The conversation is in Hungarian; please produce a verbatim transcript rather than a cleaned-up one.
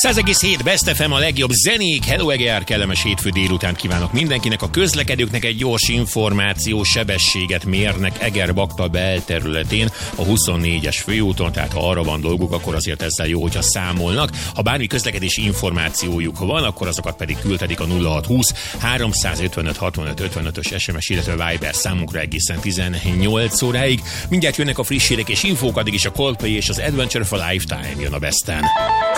száz egész hét Best ef em, a legjobb zenék. Hello Eger, kellemes hétfő délután kívánok mindenkinek. A közlekedőknek egy gyors információ: sebességet mérnek Eger-Bakta belterületén a huszonnégyes főúton, tehát ha arra van dolguk, akkor azért ezzel jó, hogyha számolnak. Ha bármi közlekedési információjuk van, akkor azokat pedig küldhetik a nulla hat húsz háromszázötvenöt hatvanöt ötvenötös es em es, illetve Viber számunkra egészen tizennyolc óráig. Mindjárt jönnek a friss hírek és infók, addig is a Coldplay és az Adventure of a Lifetime jön a Besten.